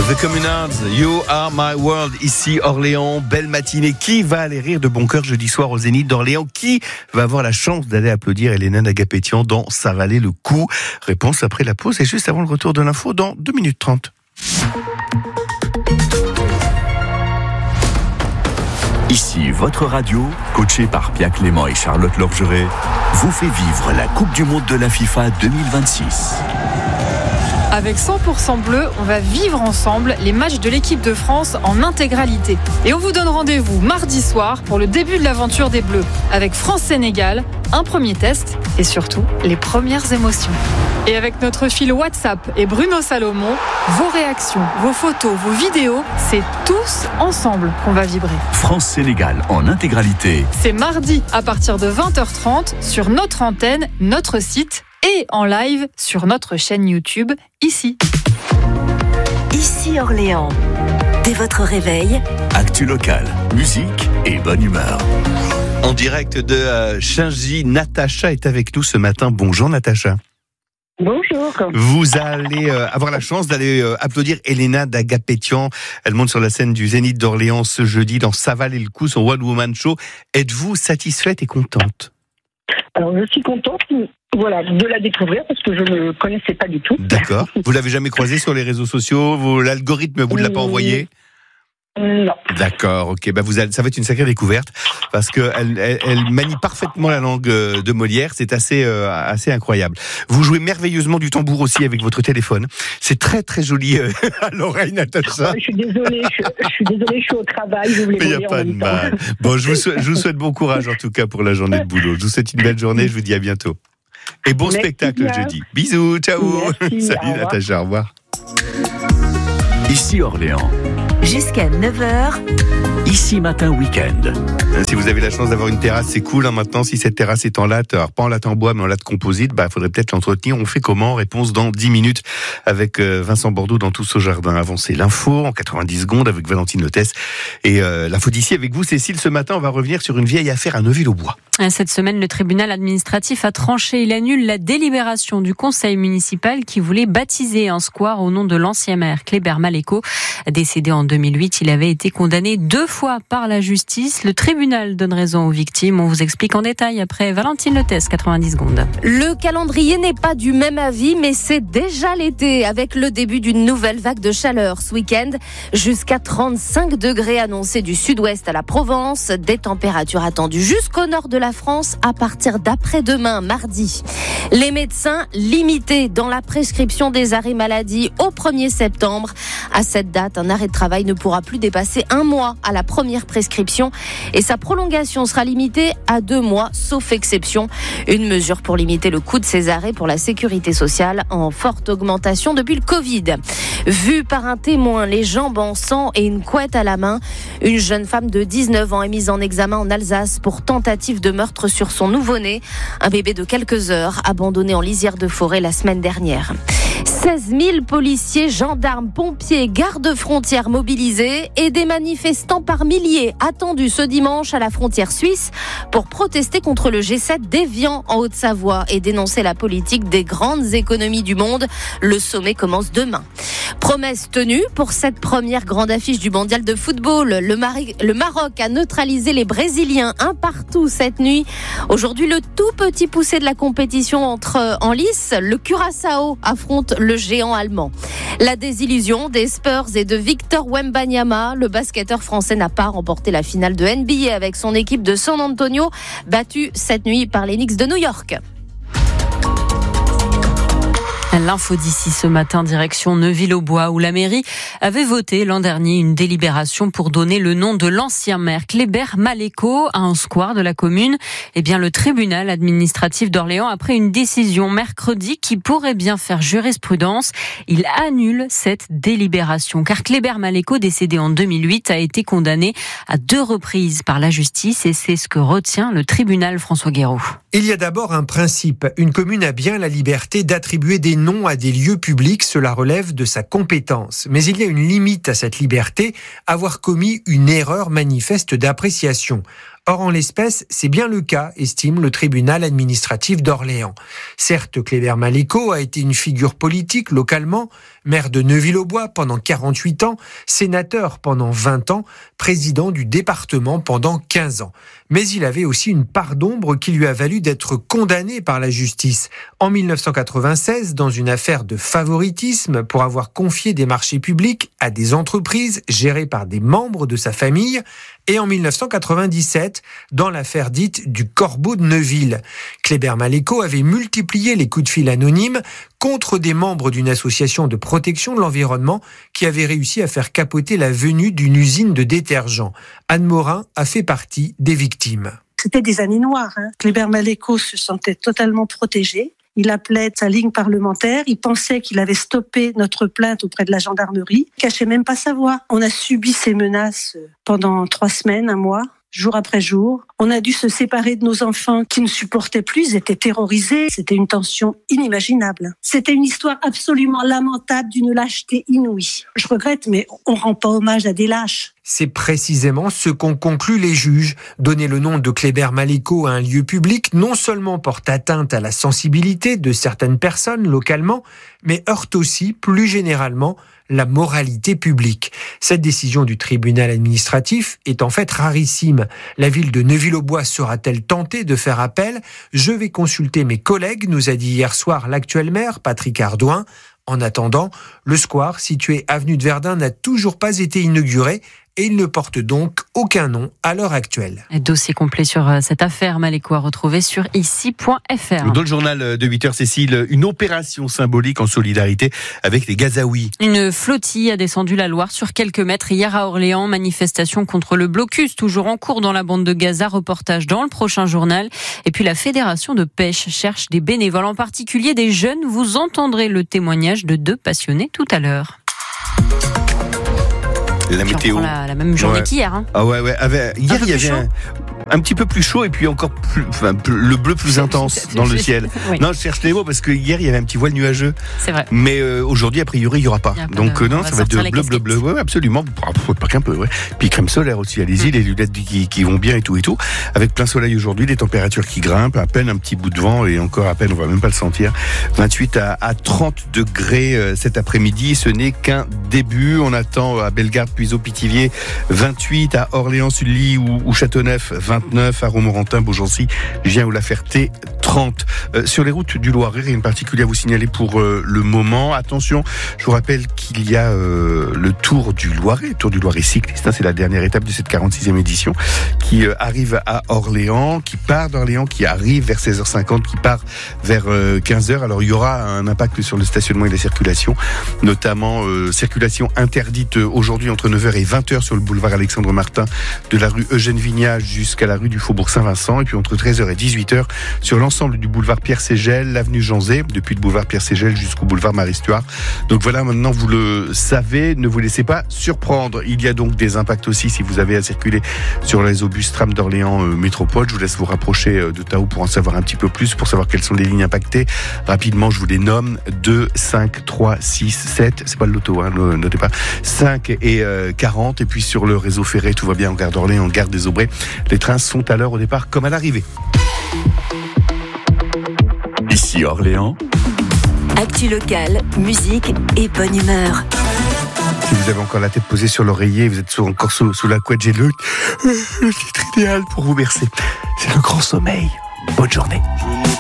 The Communards, You Are My World, ici Orléans, belle matinée. Qui va aller rire de bon cœur jeudi soir au Zénith d'Orléans? Qui va avoir la chance d'aller applaudir Elena Agapétian dans Ça valait le coup? Réponse après la pause et juste avant le retour de l'info dans 2 minutes 30. Ici votre radio, coachée par Pia Clément et Charlotte Lorgeret, vous fait vivre la Coupe du Monde de la FIFA 2026. Avec 100% bleu, on va vivre ensemble les matchs de l'équipe de France en intégralité. Et on vous donne rendez-vous mardi soir pour le début de l'aventure des Bleus. Avec France-Sénégal, un premier test et surtout les premières émotions. Et avec notre fil WhatsApp et Bruno Salomon, vos réactions, vos photos, vos vidéos, c'est tous ensemble qu'on va vibrer. France-Sénégal en intégralité. C'est mardi à partir de 20h30 sur notre antenne, notre site et en live sur notre chaîne YouTube, ici. Ici Orléans. Dès votre réveil, Actu locale, musique et bonne humeur. En direct de Shinji, Natacha est avec nous ce matin. Bonjour Natacha. Bonjour. Vous allez avoir la chance d'aller applaudir Elena Agapétian. Elle monte sur la scène du Zénith d'Orléans ce jeudi dans Ça valait le coup, son One Woman Show. Êtes-vous satisfaite et contente? Alors je suis contente de la découvrir parce que je ne connaissais pas du tout. D'accord. Vous l'avez jamais croisée sur les réseaux sociaux? L'algorithme vous l'a pas envoyé? Non. D'accord, ok. Ça va être une sacrée découverte parce que elle manie parfaitement la langue de Molière. C'est assez incroyable. Vous jouez merveilleusement du tambour aussi avec votre téléphone. C'est très très joli à l'oreille, Natacha. Je suis désolée, je suis au travail. Je voulais Mais il n'y a pas de mal. Bon, je vous souhaite bon courage en tout cas pour la journée de boulot. Je vous souhaite une belle journée. Je vous dis à bientôt. Et bon spectacle jeudi. Bisous, ciao. Merci, salut Natacha, au revoir. Ici Orléans. jusqu'à 9h. Ici Matin Week-end. Si vous avez la chance d'avoir une terrasse, c'est cool. Maintenant, si cette terrasse est en latte, alors pas en latte en bois, mais en latte composite, faudrait peut-être l'entretenir. On fait comment? Réponse dans 10 minutes avec Vincent Bordeaux dans Tous au Jardin. Avant, c'est l'info en 90 secondes avec Valentine Lotès. Et l'info d'ici avec vous, Cécile. Ce matin, on va revenir sur une vieille affaire à Neuville-aux-Bois. Cette semaine, le tribunal administratif a tranché. Il annule la délibération du conseil municipal qui voulait baptiser un square au nom de l'ancien maire Kléber Maléco. Décédé en 2008, il avait été condamné 2 fois par la justice. Le tribunal donne raison aux victimes. On vous explique en détail après Valentine Lotès, 90 secondes. Le calendrier n'est pas du même avis, mais c'est déjà l'été avec le début d'une nouvelle vague de chaleur ce week-end. Jusqu'à 35 degrés annoncés du sud-ouest à la Provence. Des températures attendues jusqu'au nord de la France à partir d'après-demain, mardi. Les médecins limités dans la prescription des arrêts maladie au 1er septembre. À cette date, un arrêt de travail ne pourra plus dépasser 1 mois à la première prescription et sa prolongation sera limitée à 2 mois, sauf exception. Une mesure pour limiter le coût de ces arrêts pour la sécurité sociale en forte augmentation depuis le Covid. Vue par un témoin, les jambes en sang et une couette à la main, une jeune femme de 19 ans est mise en examen en Alsace pour tentative de meurtre sur son nouveau-né. Un bébé de quelques heures abandonné en lisière de forêt la semaine dernière. 16 000 policiers, gendarmes, pompiers, gardes-frontières mobilisés et des manifestants par milliers attendus ce dimanche à la frontière suisse pour protester contre le G7 d'Évian en Haute-Savoie et dénoncer la politique des grandes économies du monde. Le sommet commence demain. Promesse tenue pour cette première grande affiche du mondial de football. Le Maroc a neutralisé les Brésiliens 1-1 cette nuit. Aujourd'hui, le tout petit poussé de la compétition entre en lice. Le Curaçao affronte le géant allemand. La désillusion des Spurs et de Victor Wembanyama. Le basketteur français n'a pas remporté la finale de NBA avec son équipe de San Antonio, battue cette nuit par les Knicks de New York. L'info d'ici ce matin, direction Neuville-aux-Bois, où la mairie avait voté l'an dernier une délibération pour donner le nom de l'ancien maire Kléber Maléco à un square de la commune. Eh bien, le tribunal administratif d'Orléans a pris une décision mercredi qui pourrait bien faire jurisprudence. Il annule cette délibération, car Kléber Maléco, décédé en 2008, a été condamné à 2 reprises par la justice et c'est ce que retient le tribunal. François Guéraud. Il y a d'abord un principe. Une commune a bien la liberté d'attribuer des noms à des lieux publics, cela relève de sa compétence. Mais il y a une limite à cette liberté, avoir commis une erreur manifeste d'appréciation. Or, en l'espèce, c'est bien le cas, estime le tribunal administratif d'Orléans. Certes, Kléber Maléco a été une figure politique localement, maire de Neuville-aux-Bois pendant 48 ans, sénateur pendant 20 ans, président du département pendant 15 ans. Mais il avait aussi une part d'ombre qui lui a valu d'être condamné par la justice. En 1996, dans une affaire de favoritisme pour avoir confié des marchés publics à des entreprises gérées par des membres de sa famille, et en 1997, dans l'affaire dite du Corbeau de Neuville. Kléber Maléco avait multiplié les coups de fil anonymes contre des membres d'une association de protection de l'environnement qui avait réussi à faire capoter la venue d'une usine de détergents. Anne Morin a fait partie des victimes. C'était des années noires. Kléber Maléco se sentait totalement protégé. Il appelait sa ligne parlementaire, il pensait qu'il avait stoppé notre plainte auprès de la gendarmerie, il cachait même pas sa voix. On a subi ces menaces pendant 3 semaines, 1 mois, jour après jour. On a dû se séparer de nos enfants qui ne supportaient plus, ils étaient terrorisés. C'était une tension inimaginable. C'était une histoire absolument lamentable, d'une lâcheté inouïe. Je regrette, mais on rend pas hommage à des lâches. C'est précisément ce qu'ont conclu les juges. Donner le nom de Kléber Maléco à un lieu public non seulement porte atteinte à la sensibilité de certaines personnes localement, mais heurte aussi, plus généralement, la moralité publique. Cette décision du tribunal administratif est en fait rarissime. La ville de Neuville-aux-Bois sera-t-elle tentée de faire appel ? Je vais consulter mes collègues, nous a dit hier soir l'actuel maire, Patrick Ardouin. En attendant, le square, situé avenue de Verdun, n'a toujours pas été inauguré et il ne porte donc aucun nom à l'heure actuelle. Dossier complet sur cette affaire Maléco à retrouver sur ici.fr. Dans le journal de 8h, Cécile, une opération symbolique en solidarité avec les Gazaouis. Une flottille a descendu la Loire sur quelques mètres hier à Orléans. Manifestation contre le blocus, toujours en cours dans la bande de Gaza. Reportage dans le prochain journal. Et puis la Fédération de pêche cherche des bénévoles, en particulier des jeunes. Vous entendrez le témoignage de 2 passionnés tout à l'heure. La météo. La même journée qu'hier. Ah ouais. Hier, il y avait un petit peu plus chaud et puis encore plus, le bleu plus intense dans le ciel. Oui. Non, je cherche les mots parce que hier, il y avait un petit voile nuageux. C'est vrai. Mais aujourd'hui, a priori, il n'y aura pas. Donc non, ça va être de bleu. Ouais, absolument. Pas qu'un peu, ouais. Puis crème solaire aussi, allez-y, les lunettes qui vont bien et tout. Avec plein soleil aujourd'hui, les températures qui grimpent, à peine un petit bout de vent et encore à peine, on va même pas le sentir. 28 à 30 degrés cet après-midi. Ce n'est qu'un début. On attend à Bellegarde, Puiseaux-Pithiviers, 28 à Orléans, Sully ou Châteauneuf, 29 à Romorantin, Beaugency, Gien ou La Ferté, 30. Sur les routes du Loiret, rien de particulier à vous signaler pour le moment. Attention, je vous rappelle qu'il y a le Tour du Loiret cycliste. C'est la dernière étape de cette 46e édition qui arrive à Orléans, qui part d'Orléans, qui arrive vers 16h50, qui part vers 15h. Alors il y aura un impact sur le stationnement et la circulation, notamment circulation interdite aujourd'hui entre 9h et 20h sur le boulevard Alexandre Martin, de la rue Eugène Vignal jusqu'à la rue du Faubourg Saint-Vincent, et puis entre 13h et 18h sur l'ensemble du boulevard Pierre-Ségel, l'avenue Jean Zay, depuis le boulevard Pierre-Ségel jusqu'au boulevard Marie-Stuart. Donc voilà, maintenant vous le savez, ne vous laissez pas surprendre. Il y a donc des impacts aussi si vous avez à circuler sur les obus tram d'Orléans Métropole. Je vous laisse vous rapprocher de Tao pour en savoir un petit peu plus, pour savoir quelles sont les lignes impactées. Rapidement, je vous les nomme: 2, 5, 3, 6, 7, c'est pas le loto, notez pas, 5 et 40. Et puis sur le réseau ferré, tout va bien en gare d'Orléans, en gare des Aubrais. Les trains sont à l'heure au départ comme à l'arrivée. Ici Orléans. Actu locale, musique et bonne humeur. Si vous avez encore la tête posée sur l'oreiller, vous êtes encore sous la couette, j'ai le titre idéal pour vous bercer. C'est le grand sommeil. Bonne journée.